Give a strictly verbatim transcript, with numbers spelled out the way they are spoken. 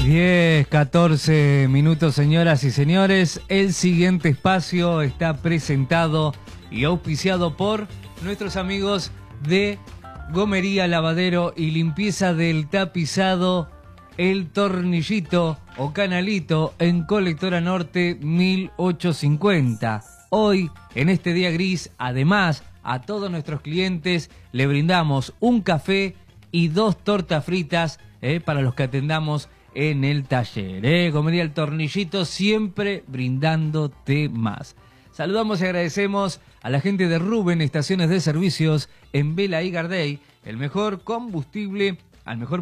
diez, catorce minutos, señoras y señores. El siguiente espacio está presentado y auspiciado por nuestros amigos de Gomería, Lavadero y Limpieza del Tapizado El Tornillito o Canalito en Colectora Norte mil ochocientos cincuenta. Hoy, en este día gris, además, a todos nuestros clientes le brindamos un café y dos tortas fritas eh, para los que atendamos en el taller. Eh. Gomería El Tornillito, siempre brindándote más. Saludamos y agradecemos a la gente de Rubén Estaciones de Servicios en Vela y Gardey, el mejor combustible al mejor